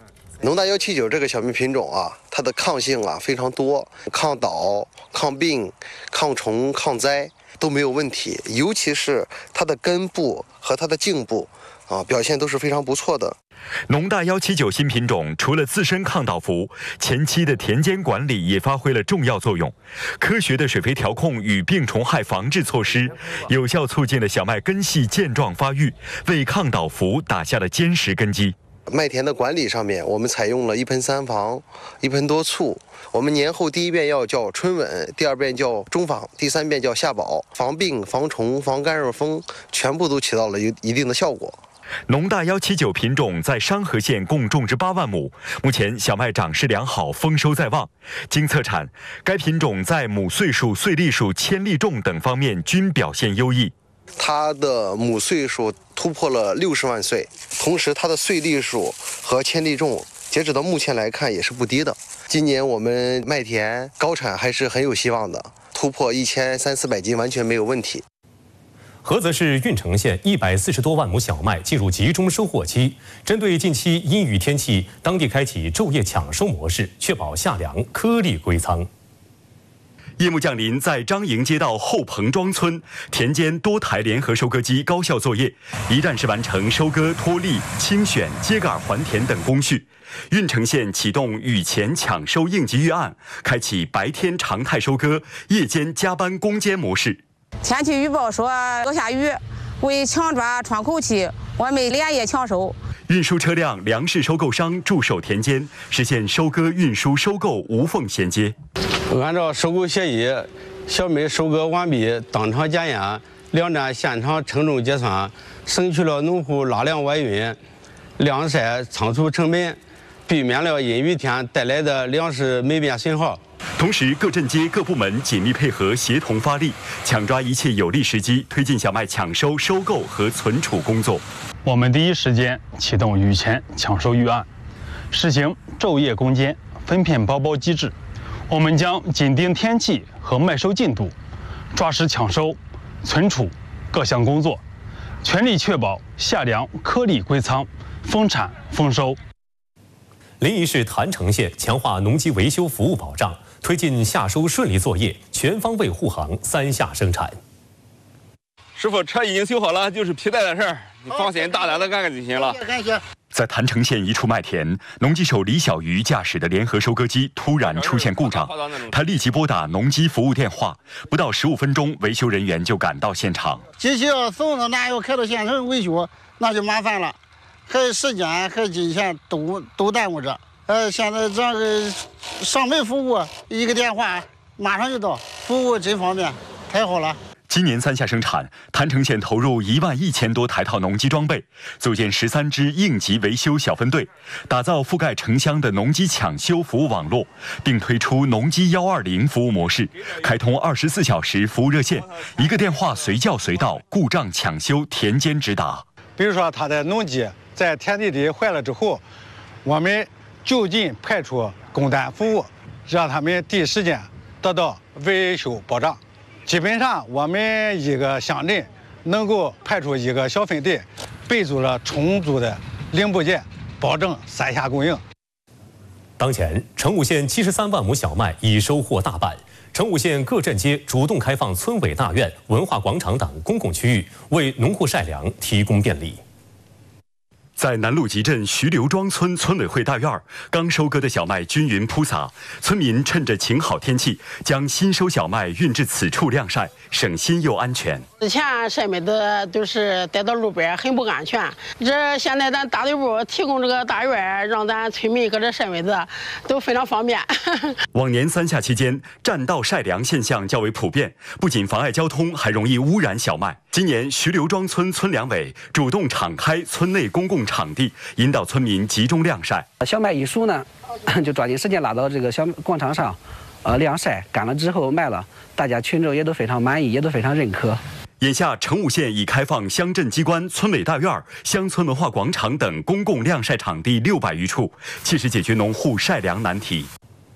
农大179这个小麦品种啊，它的抗性啊非常多，抗倒、抗病、抗虫、抗灾都没有问题，尤其是它的根部和它的茎部啊表现都是非常不错的。 农大179新品种除了自身抗倒伏，前期的田间管理也发挥了重要作用。科学的水肥调控与病虫害防治措施，有效促进了小麦根系健壮发育，为抗倒伏打下了坚实根基。 麦田的管理上面，我们采用了1盆3防、1盆多醋。我们年后第1遍要叫春稳，第2遍叫中防，第3遍叫夏保，防病、防虫、防干热风，全部都起到了一定的效果。 农大179品种在商河县共种植8万亩，目前小麦长势良好，丰收在望。经测产，该品种在亩穗数、穗粒数、千粒重等方面均表现优异。 它的亩穗数突破了60万穗，同时它的穗粒数和千粒重，截止到目前来看也是不低的。今年我们麦田高产还是很有希望的，突破1300-400斤完全没有问题。 菏泽市运城县140多万亩小麦进入集中收获期，针对近期阴雨天气，当地开启昼夜抢收模式，确保夏粮颗粒归仓。 夜幕降临，在张营街道后彭庄村，田间多台联合收割机高效作业，一站式完成收割、脱粒、清选、秸秆还田等工序。运城县启动雨前抢收应急预案，开启白天常态收割、夜间加班攻坚模式。 天气预报说要下雨，为抢抓窗口期，我们连夜抢收。 运输车辆、粮食收购商驻守田间，实现收割、运输、收购无缝衔接。 按照收购协议，小麦收割完毕，当场检验，2站现场称重结算，省去了农户拉粮外运、晾晒、仓储成本，避免了阴雨天带来的粮食没变损耗。 同时，各镇街各部门紧密配合，协同发力，抢抓一切有利时机，推进小麦抢收、收购和存储工作。 我们第一时间启动雨前抢收预案，实行昼夜攻坚、分片包包机制。我们将紧盯天气和麦收进度，抓实抢收、存储各项工作，全力确保夏粮颗粒归仓、丰产丰收。 临沂市郯城县强化农机维修服务保障，推进夏收顺利作业，全方位护航3夏生产。 师傅，车已经修好了，就是皮带的事儿，你放心，大胆的干就行了。 在郯城县一处麦田，农机手李小鱼驾驶的联合收割机突然出现故障，他立即拨打农机服务电话，不到15分钟，维修人员就赶到现场。 机器要送到那要开到县城维修，那就麻烦了，还时间还金钱都耽误着。现在这个上门服务，一个电话马上就到，服务真方便，太好了。 今年3夏生产，郯城县投入11000多台套农机装备，组建13支应急维修小分队，打造覆盖城乡的农机抢修服务网络，并推出农机120服务模式，开通24小时服务热线，一个电话随叫随到，故障抢修田间直达。 比如说他的农机在田地里坏了之后，我们就近派出工单服务，让他们第一时间得到维修保障。基本上我们一个乡镇能够派出一个小分队，备足了充足的零部件，保证3夏供应。 当前，成武县73万亩小麦已收获大半。成武县各镇街主动开放村委大院、文化广场等公共区域，为农户晒粮提供便利。 在南路集镇徐刘庄村村委会大院，刚收割的小麦均匀铺撒，村民趁着晴好天气，将新收小麦运至此处晾晒，省心又安全。 之前晒麦子都是带到路边，很不安全。这现在咱大队部提供这个大院，让咱村民搁这晒麦子都非常方便。 往年3夏期间，占道晒粮现象较为普遍，不仅妨碍交通，还容易污染小麦。今年徐刘庄村村粮委主动敞开村内公共场地，引导村民集中晾晒。 小麦一熟呢，就抓紧时间拉到这个小广场上，晾晒，干了之后卖了，大家群众也都非常满意，也都非常认可。 眼下，成武县已开放乡镇机关、村委大院、乡村文化广场等公共晾晒场地600余处，切实解决农户晒粮难题。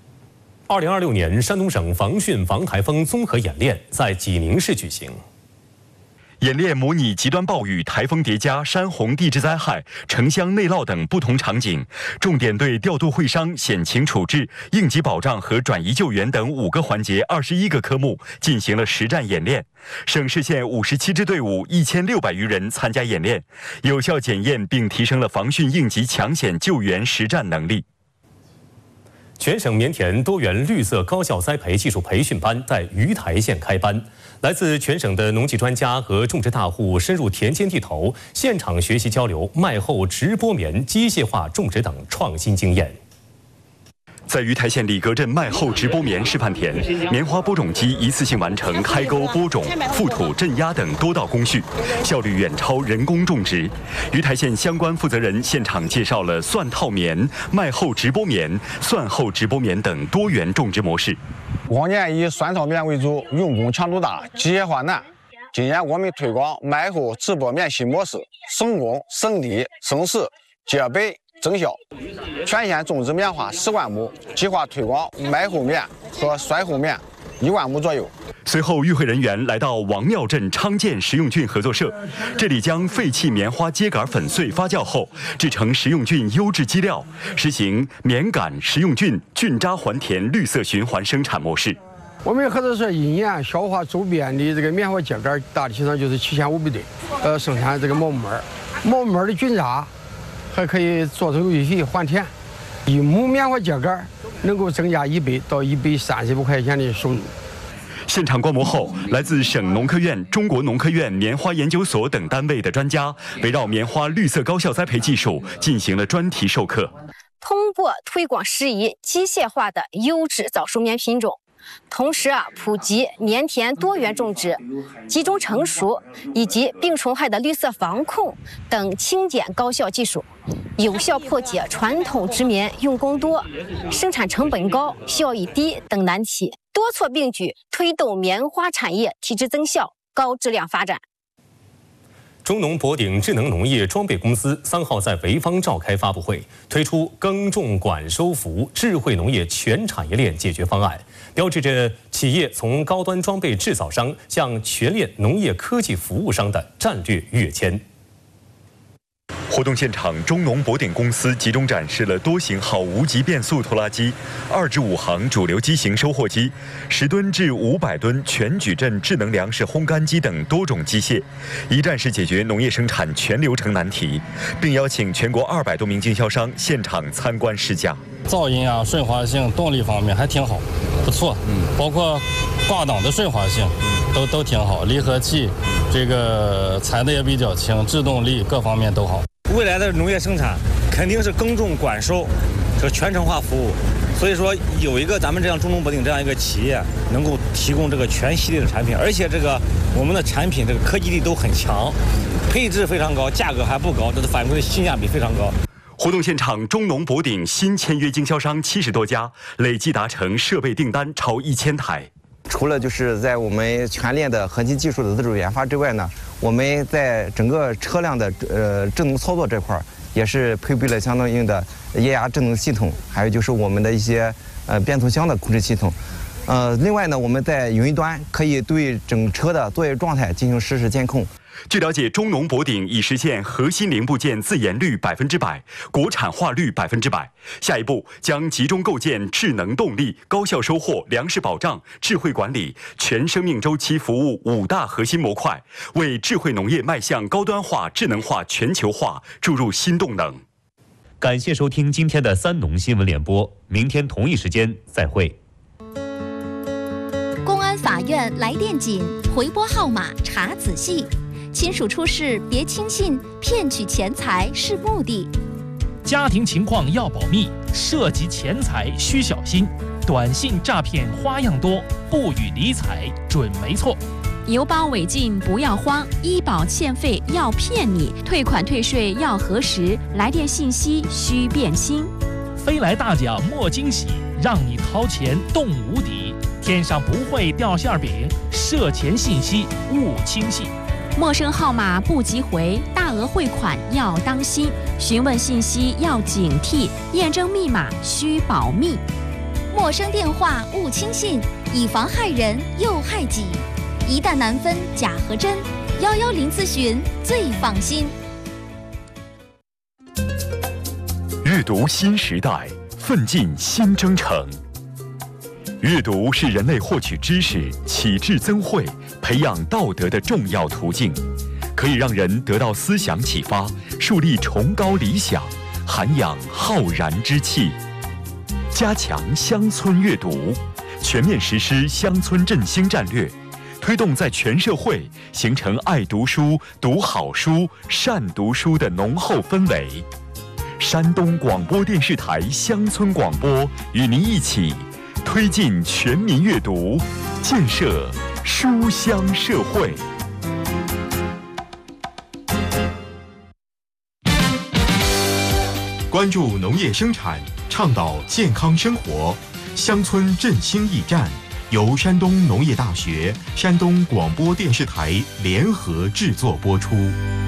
2026年山东省防汛防台风综合演练在济宁市举行。 演练模拟极端暴雨、台风叠加、山洪地质灾害、城乡内涝等不同场景，重点对调度会商、险情处置、应急保障和转移救援等5个环节21个科目进行了实战演练。省市县57支队伍1600余人参加演练，有效检验并提升了防汛应急抢险救援实战能力。 全省棉田多元绿色高效栽培技术培训班在鱼台县开班，来自全省的农技专家和种植大户深入田间地头，现场学习交流麦后直播棉机械化种植等创新经验。 在鱼台县里格镇麦后直播棉示范田，棉花播种机一次性完成开沟、播种、覆土、镇压等多道工序，效率远超人工种植。鱼台县相关负责人现场介绍了蒜套棉、麦后直播棉、蒜后直播棉等多元种植模式。 往年以蒜套棉为主，用工强度大，机械化难。今年我们推广麦后直播棉新模式，省工、省地、省时，皆北增效。全县种植棉花10万亩，计划推广麦后棉和蒜后棉1万亩左右。 随后，与会人员来到王庙镇昌建食用菌合作社，这里将废弃棉花秸秆粉碎发酵后，制成食用菌优质基料，实行棉杆、食用菌、菌渣还田绿色循环生产模式。 我们合作社一年消化周边的这个棉花秸秆大体上就是7500吨，生产这个毛木门的菌渣。还可以做成绿肥还田，1亩棉花秸秆能够增加100到135块钱的收入。 现场观摩后，来自省农科院、中国农科院棉花研究所等单位的专家，围绕棉花绿色高效栽培技术进行了专题授课。 通过推广适宜机械化的优质早熟棉品种，同时普及棉田多元种植、集中成熟以及病虫害的绿色防控等轻简高效技术，有效破解传统织棉用工多、生产成本高、效益低等难题，多措并举，推动棉花产业提质增效、高质量发展。 中农博鼎智能农业装备公司3号在潍坊召开发布会，推出耕种管收服智慧农业全产业链解决方案，标志着企业从高端装备制造商向全链农业科技服务商的战略跃迁。 活动现场，中农博鼎公司集中展示了多型号无级变速拖拉机、2至5行主流机型收获机、10吨至500吨全矩阵智能粮食烘干机等多种机械，一站式解决农业生产全流程难题，并邀请全国200多名经销商现场参观试驾。 噪音顺滑性、动力方面还挺好，不错。包括挂档的顺滑性，都挺好。离合器这个踩的也比较轻，制动力各方面都好。 未来的农业生产肯定是耕种管收这个全程化服务，所以说有一个咱们这样中农博鼎这样一个企业，能够提供这个全系列的产品，而且这个我们的产品这个科技力都很强，配置非常高，价格还不高，这反馈的性价比非常高。 活动现场，中农博鼎新签约经销商70多家，累计达成设备订单超1000台。 除了就是在我们全链的核心技术的自主研发之外呢，我们在整个车辆的智能操作这块也是配备了相当应的液压智能系统，还有就是我们的一些变速箱的控制系统。另外呢，我们在云端可以对整车的作业状态进行实时监控。 据了解，中农博鼎已实现核心零部件自研率100%，国产化率100%。下一步将集中构建智能动力、高效收获、粮食保障、智慧管理、全生命周期服务5大核心模块，为智慧农业迈向高端化、智能化、全球化注入新动能。 感谢收听今天的三农新闻联播，明天同一时间再会。 公安法院来电紧，回拨号码查仔细。亲属出事别轻信，骗取钱财是目的。 家庭情况要保密，涉及钱财需小心。短信诈骗花样多，不予理睬准没错。 邮包违禁不要慌，医保欠费要骗你，退款退税要核实，来电信息需辨清。 飞来大奖莫惊喜，让你掏钱动无敌。天上不会掉馅饼，涉钱信息勿轻信。 陌生号码不急回，大额汇款要当心，询问信息要警惕，验证密码需保密。 陌生电话勿轻信，以防害人又害己。一旦难分假和真， 110咨询最放心。 阅读新时代，奋进新征程。阅读是人类获取知识、启智增慧、培养道德的重要途径，可以让人得到思想启发，树立崇高理想，涵养浩然之气。加强乡村阅读，全面实施乡村振兴战略，推动在全社会形成爱读书、读好书、善读书的浓厚氛围。山东广播电视台乡村广播与您一起推进全民阅读，建设书香社会。 关注农业生产，倡导健康生活，乡村振兴驿站由山东农业大学、山东广播电视台联合制作播出。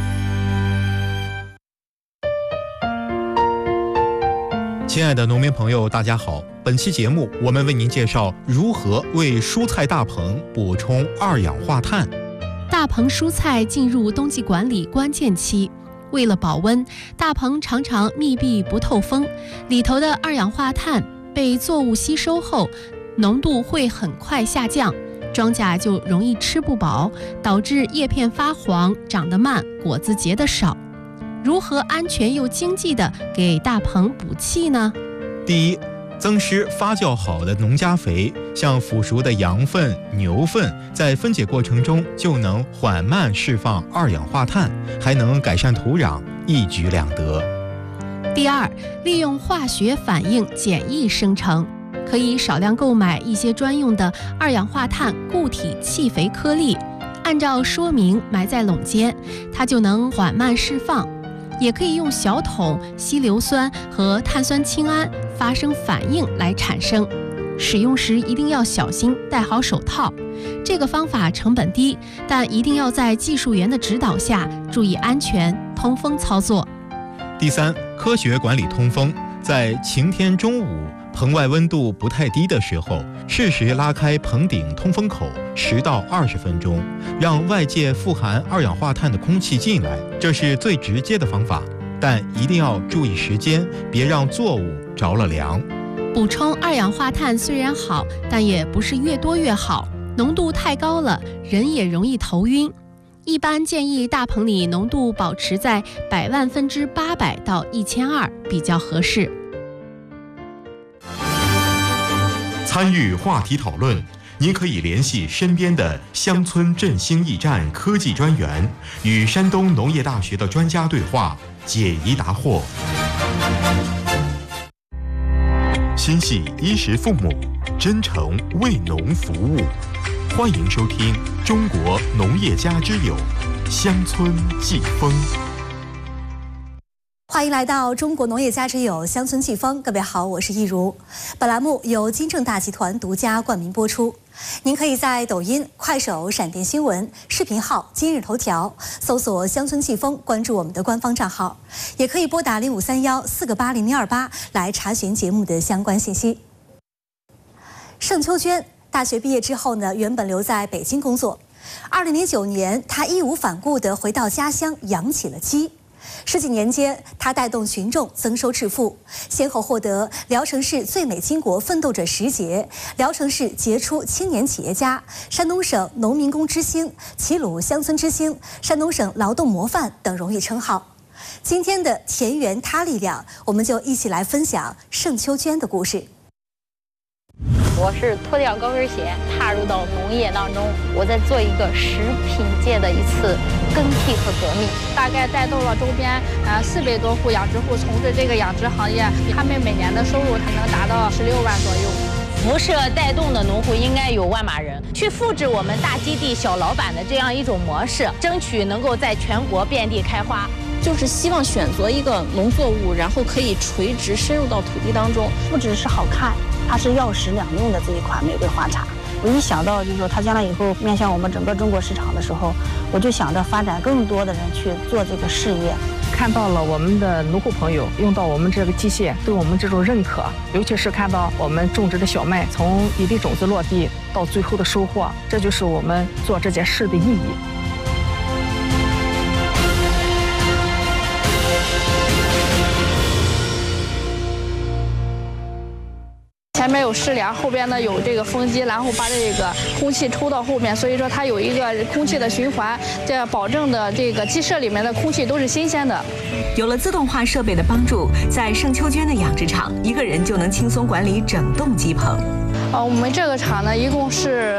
亲爱的农民朋友，大家好！本期节目，我们为您介绍如何为蔬菜大棚补充二氧化碳。 大棚蔬菜进入冬季管理关键期，为了保温，大棚常常密闭不透风，里头的二氧化碳被作物吸收后，浓度会很快下降，庄稼就容易吃不饱，导致叶片发黄、长得慢、果子结得少。如何安全又经济地给大棚补气呢？ 第一，增施发酵好的农家肥，像腐熟的羊粪、牛粪，在分解过程中就能缓慢释放二氧化碳，还能改善土壤，一举两得。 第二，利用化学反应简易生成，可以少量购买一些专用的二氧化碳固体气肥颗粒，按照说明埋在垄间，它就能缓慢释放。也可以用小桶稀硫酸和碳酸氢铵发生反应来产生，使用时一定要小心，戴好手套。这个方法成本低，但一定要在技术员的指导下，注意安全，通风操作。 第三，科学管理通风，在晴天中午，棚外温度不太低的时候，适时拉开棚顶通风口10到20分钟，让外界富含二氧化碳的空气进来，这是最直接的方法。但一定要注意时间，别让作物着了凉。 补充二氧化碳虽然好，但也不是越多越好，浓度太高了，人也容易头晕。一般建议大棚里浓度保持在100,000,800到1200比较合适。 参与话题讨论，您可以联系身边的乡村振兴驿站科技专员，与山东农业大学的专家对话，解疑答惑。心系衣食父母，真诚为农服务。欢迎收听《中国农业家之友》乡村季风。 欢迎来到中国农业家之友乡村季风，各位好，我是易如。本栏目由金正大集团独家冠名播出。您可以在抖音、快手、闪电新闻、视频号、今日头条搜索乡村季风，关注我们的官方账号，也可以拨打0531-4个80028来查询节目的相关信息。盛秋娟大学毕业之后呢，原本留在北京工作。2009年，她义无反顾地回到家乡养起了鸡。10几年间，他带动群众增收致富，先后获得聊城市最美巾帼奋斗者10节、聊城市杰出青年企业家、山东省农民工之星、齐鲁乡村之星、山东省劳动模范等荣誉称号。今天的田园他力量，我们就一起来分享盛秋娟的故事。 我是脱掉高跟鞋踏入到农业当中，我在做一个食品界的一次更替和革命，大概带动了周边400多户养殖户从事这个养殖行业，他们每年的收入才能达到16万左右。 辐射带动的农户应该有万马人，去复制我们大基地小老板的这样一种模式，争取能够在全国遍地开花。 就是希望选择一个农作物，然后可以垂直深入到土地当中， 不只是好看，它是药食两用的这一款玫瑰花茶。我一想到就是说它将来以后面向我们整个中国市场的时候，我就想着发展更多的人去做这个事业。 看到了我们的农户朋友用到我们这个机械，对我们这种认可，尤其是看到我们种植的小麦从一粒种子落地到最后的收获，这就是我们做这件事的意义。 前面有湿梁，后边呢有这个风机，然后把这个空气抽到后面，所以说它有一个空气的循环，这样保证的这个鸡舍里面的空气都是新鲜的。 有了自动化设备的帮助，在盛秋娟的养殖场，一个人就能轻松管理整栋鸡棚。 我们这个厂呢，一共是